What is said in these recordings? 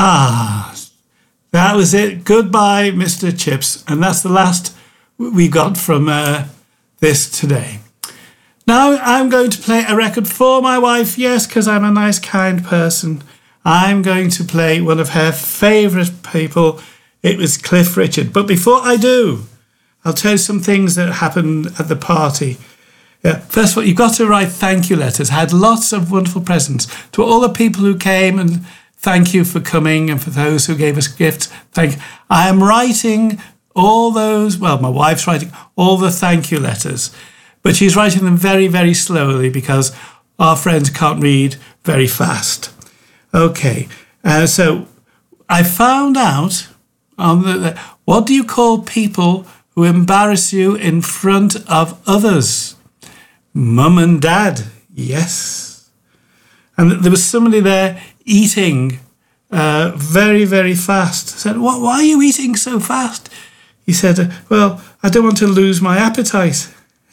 Ah, that was it. Goodbye, Mr. Chips. And that's the last we got from this today. Now I'm going to play a record for my wife. Yes, because I'm a nice, kind person. I'm going to play one of her favourite people. It was Cliff Richard. But before I do, I'll tell you some things that happened at the party. Yeah. First of all, you've got to write thank you letters. I had lots of wonderful presents to all the people who came, and thank you for coming, and for those who gave us gifts. Thank you. I am writing all those, well, my wife's writing all the thank you letters, but she's writing them very, very slowly because our friends can't read very fast. Okay, so I found out on what do you call people who embarrass you in front of others? Mum and Dad, yes. And there was somebody there eating very, very fast. I said, why are you eating so fast? He said, well, I don't want to lose my appetite.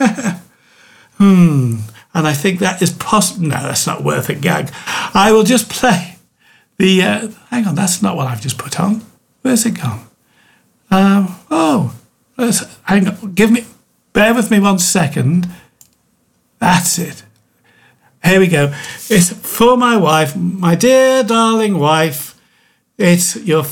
And I think that is possible. No, that's not worth a gag. I will just play the... hang on, that's not what I've just put on. Where's it gone? Hang on, bear with me 1 second. That's it. Here we go. It's for my wife, my dear, darling wife. It's your